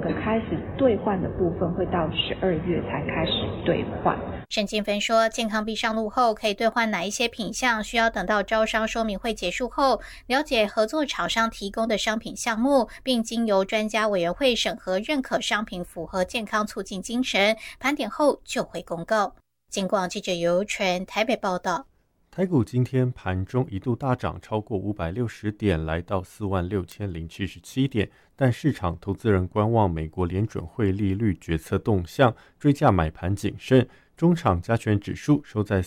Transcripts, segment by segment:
个开始兑换的部分会到12月才开始兑换。 沈静芬说，健康币上路后可以兑换哪一些品项，需要等到招商说明会结束后，了解合作厂商提供的商品项目，并经由专家委员会审核认可商品符合健康促进精神，盘点后就会公告。警广记者尤纯台北报道。 台股今天盘中一度大涨超过560点，来到46077点，但市场投资人观望美国联准会利率决策动向，追价买盘谨慎。中场加权指数收在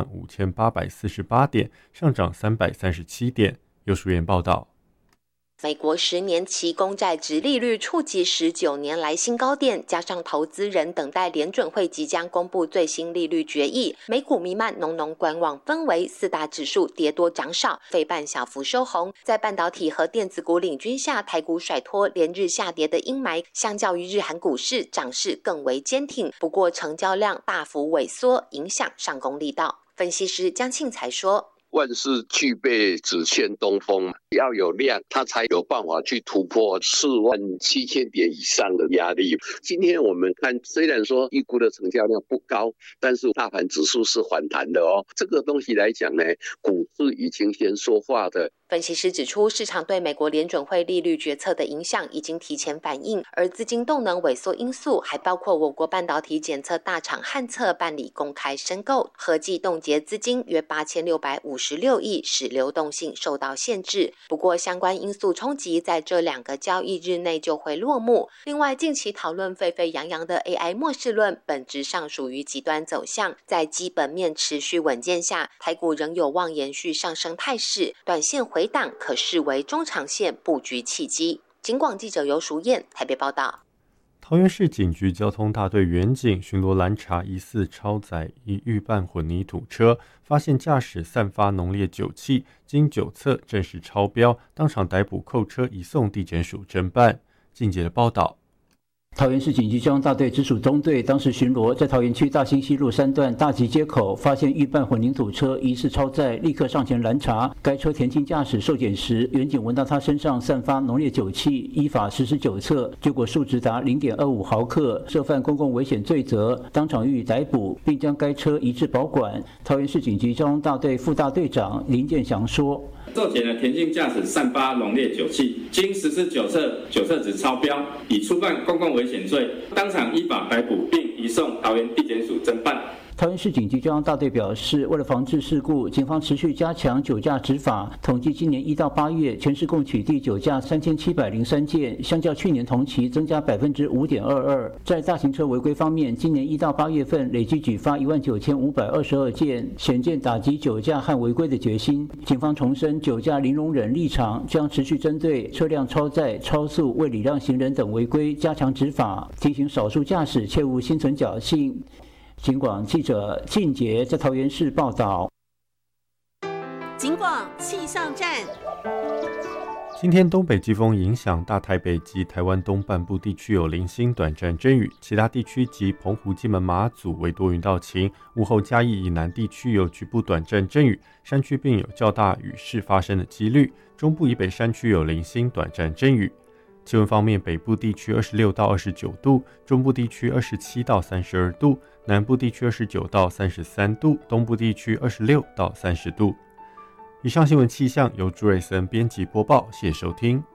45848点，上涨337点。由淑妍报道。 美国10年期公债殖利率触及19年来新高点，加上投资人等待联准会即将公布最新利率决议，美股弥漫浓浓观望氛围，四大指数跌多涨少，费半小幅收红。在半导体和电子股领军下，台股甩脱连日下跌的阴霾，相较于日韩股市，涨势更为坚挺。不过成交量大幅萎缩，影响上攻力道。分析师江庆才说， 万事俱备，只欠东风，要有量，它才有办法去突破47000点以上的压力。今天我们看，虽然说预估的成交量不高，但是大盘指数是反弹的哦。这个东西来讲呢，股市已经先说话的。 分析师指出，市场对美国联准会利率决策的影响已经提前反映，而资金动能萎缩因素还包括我国半导体检测大厂汉测办理公开申购，合计冻结资金约8656亿，使流动性受到限制。不过相关因素冲击在这2个交易日内就会落幕。另外，近期讨论沸沸扬扬的 AI 末世论，本质上属于极端走向，在基本面持续稳健下，台股仍有望延续上升态势，短线回档可视为中长线布局契机。警广记者尤淑燕台北报道。 桃园市警局交通大队员警巡逻拦查疑似超载一预拌混凝土车，发现驾驶散发浓烈酒气，经酒测证实超标，当场逮捕扣车移送地检署侦办。进阶的报道。 桃园市警局交通大队直属中队当时巡逻，在桃园区大兴西路3段大吉街口发现预拌混凝土车疑似超载，立刻上前拦查。该车田径驾驶受检时，员警闻到他身上散发浓烈酒气，依法实施酒测，结果数值达 0.25 毫克，涉犯公共危险罪责，当场予以逮捕，并将该车移至保管。桃园市警局交通大队副大队长林建祥说， 受检的田径驾驶散发浓烈酒气，经实施酒测，酒测值超标，已触犯公共危险罪，当场依法逮捕，并移送桃园地检署侦办。 桃园市警局交通大队表示，为了防治事故，警方持续加强酒驾执法。统计今年1到8月，全市共取缔酒驾3703件，相较去年同期增加 5.22%。在大型车违规方面，今年1到8月份累计举发19522件，显见打击酒驾和违规的决心。警方重申酒驾零容忍立场，将持续针对车辆超载、超速、未礼让行人等违规加强执法，提醒少数驾驶切勿心存侥幸。警广记者靳杰在桃园市报道。 警广气象站。 今天东北季风影响大台北及台湾东半部地区有零星短暂阵雨，其他地区及澎湖、金门、马祖为多云到晴。午后嘉义以南地区有局部短暂阵雨，山区并有较大雨势发生的几率。中部以北山区有零星短暂阵雨。气温方面，北部地区26到29度，中部地区27到32度，南部地区29到33度，东部地区26到30度。以上新闻气象由朱瑞森编辑播报，谢谢收听。